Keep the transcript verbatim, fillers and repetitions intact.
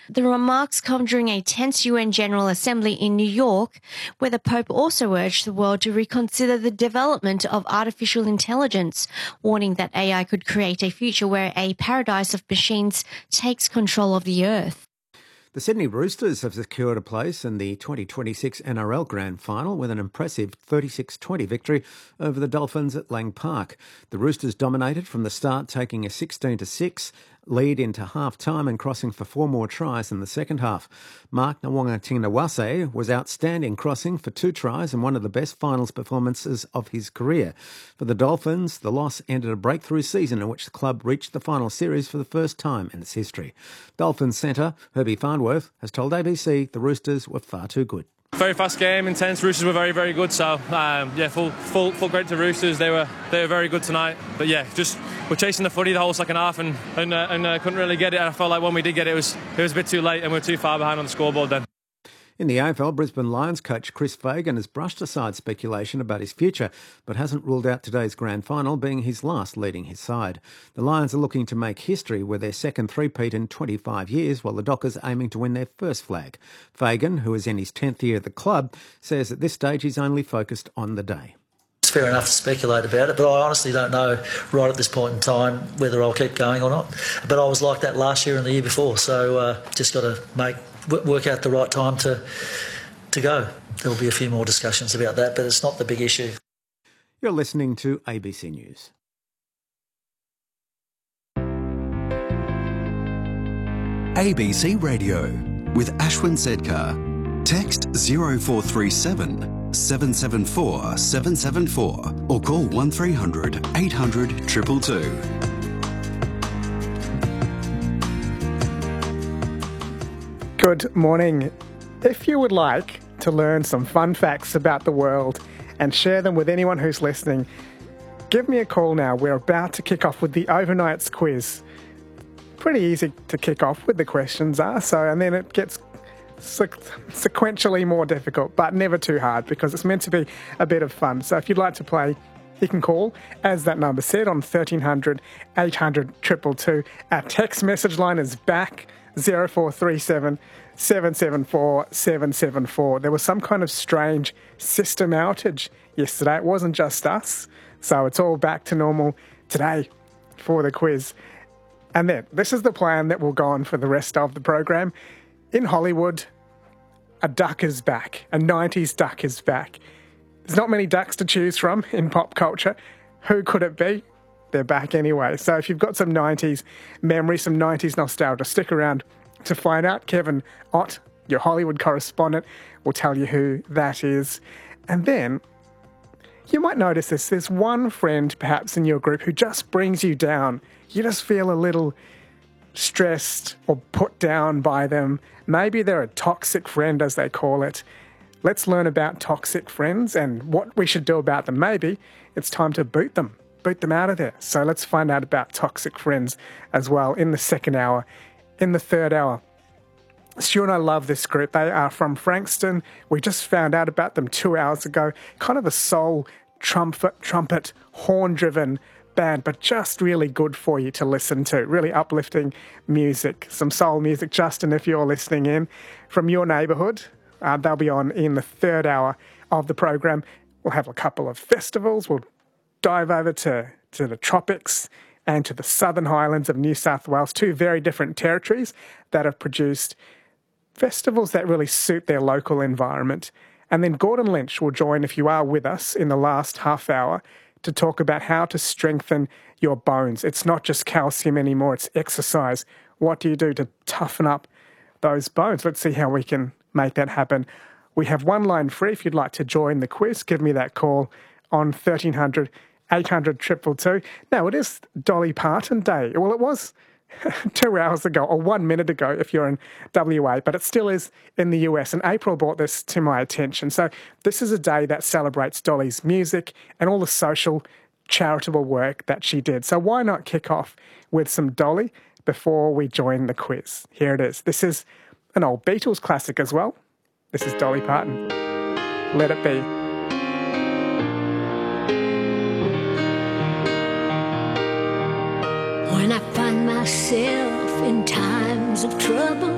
The remarks come during a tense U N General Assembly in New York, where the Pope also urged the world to reconsider the development of artificial intelligence, warning that A I could create a future where a paradise of machines takes control of the earth. The Sydney Roosters have secured a place in the twenty twenty-six N R L Grand Final with an impressive thirty-six twenty victory over the Dolphins at Lang Park. The Roosters dominated from the start, taking a sixteen to six lead into half-time and crossing for four more tries in the second half. Mark Nawaqanitawase was outstanding, crossing for two tries and one of the best finals performances of his career. For the Dolphins, the loss ended a breakthrough season in which the club reached the final series for the first time in its history. Dolphins centre Herbie Farnworth has told A B C the Roosters were far too good. Very fast game, intense. Roosters were very, very good. So um, yeah, full, full, full credit to Roosters. They were, they were very good tonight. But yeah, just we're chasing the footy the whole second half and and, uh, and uh, couldn't really get it. I felt like when we did get it, it was it was a bit too late and we were too far behind on the scoreboard then. In the A F L, Brisbane Lions coach Chris Fagan has brushed aside speculation about his future, but hasn't ruled out today's grand final being his last leading his side. The Lions are looking to make history with their second three-peat in twenty-five years, while the Dockers are aiming to win their first flag. Fagan, who is in his tenth year at the club, says at this stage he's only focused on the day. It's fair enough to speculate about it, but I honestly don't know right at this point in time whether I'll keep going or not. But I was like that last year and the year before, so uh, just got to make work out the right time to to go. There'll be a few more discussions about that, but it's not the big issue. You're listening to A B C News. A B C Radio with Ashwin Sedkar. Text zero four three seven, seven seven four, seven seven four or call one three hundred, eight hundred, two two two. Good morning. If you would like to learn some fun facts about the world and share them with anyone who's listening, give me a call now. We're about to kick off with the Overnights quiz. Pretty easy to kick off with, the questions are, so and then it gets sequentially more difficult, but never too hard because it's meant to be a bit of fun. So if you'd like to play, you can call, as that number said, on thirteen hundred, eight hundred, two two two. Our text message line is back, zero four three seven, seven seven four, seven seven four. There was some kind of strange system outage yesterday. It wasn't just us, so it's all back to normal today for the quiz. And then, this is the plan that will go on for the rest of the program. In Hollywood, a duck is back. A nineties duck is back. There's not many ducks to choose from in pop culture. Who could it be? They're back anyway. So if you've got some nineties memory, some nineties nostalgia, stick around to find out. Kevin Ott, your Hollywood correspondent, will tell you who that is. And then you might notice this. There's one friend perhaps in your group who just brings you down. You just feel a little stressed or put down by them. Maybe they're a toxic friend, as they call it. Let's learn about toxic friends and what we should do about them. Maybe it's time to boot them, boot them out of there. So let's find out about toxic friends as well in the second hour. In the third hour, Stu and I love this group. They are from Frankston. We just found out about them two hours ago. Kind of a soul trumpet, trumpet horn-driven band, but just really good for you to listen to. Really uplifting music, some soul music. Justin, if you're listening in from your neighbourhood, uh, they'll be on in the third hour of the program. We'll have a couple of festivals. We'll dive over to, to the tropics and to the Southern Highlands of New South Wales, two very different territories that have produced festivals that really suit their local environment. And then Gordon Lynch will join, if you are with us, in the last half hour to talk about how to strengthen your bones. It's not just calcium anymore, it's exercise. What do you do to toughen up those bones? Let's see how we can make that happen. We have one line free if you'd like to join the quiz. Give me that call on thirteen hundred, eight hundred, two two two. Now, it is Dolly Parton Day. Well, it was two hours ago, or one minute ago if you're in W A, but it still is in the U S, and April brought this to my attention. So this is a day that celebrates Dolly's music and all the social, charitable work that she did. So why not kick off with some Dolly before we join the quiz? Here it is. This is an old Beatles classic as well. This is Dolly Parton. Let It Be. When I find myself in times of trouble,